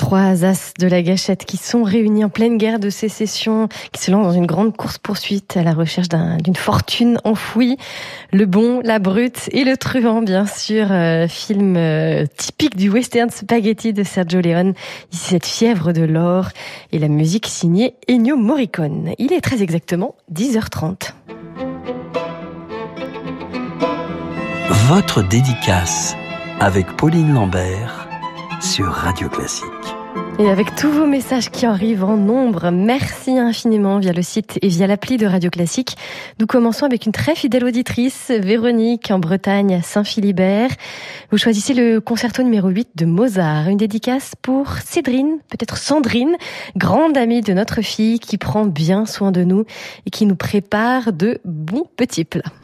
Trois as de la gâchette qui sont réunis en pleine guerre de sécession, qui se lancent dans une grande course-poursuite à la recherche d'une fortune enfouie. Le bon, la brute et le truand, bien sûr. Film typique du western spaghetti de Sergio Leone. Ici, cette fièvre de l'or et la musique signée Ennio Morricone. Il est très exactement 10h30. Votre dédicace avec Pauline Lambert sur Radio Classique. Et avec tous vos messages qui arrivent en nombre, merci infiniment via le site et via l'appli de Radio Classique. Nous commençons avec une très fidèle auditrice, Véronique, en Bretagne, à Saint-Philibert. Vous choisissez le concerto numéro 8 de Mozart. Une dédicace pour Cédrine, peut-être Sandrine, grande amie de notre fille qui prend bien soin de nous et qui nous prépare de bons petits plats.